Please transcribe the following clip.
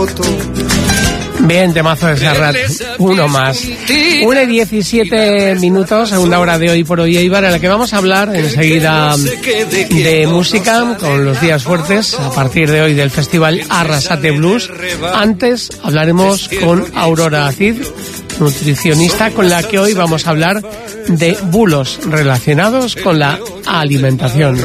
roto. Bien, temazo de Serrat, uno más. 1:17, segunda hora de Hoy por Hoy Eibar, en la que vamos a hablar enseguida de música con los días fuertes, a partir de hoy del festival Arrasate Blues. Antes hablaremos con Aurora Cid, nutricionista, con la que hoy vamos a hablar de bulos relacionados con la alimentación.